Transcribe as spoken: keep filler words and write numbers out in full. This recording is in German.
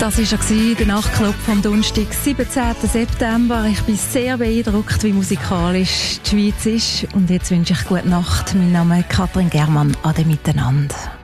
Das war ja der Nachtclub vom Donnerstag, siebzehnten September. Ich bin sehr beeindruckt, wie musikalisch die Schweiz ist. Und jetzt wünsche ich gute Nacht. Mein Name ist Katrin Germann. Ade miteinander.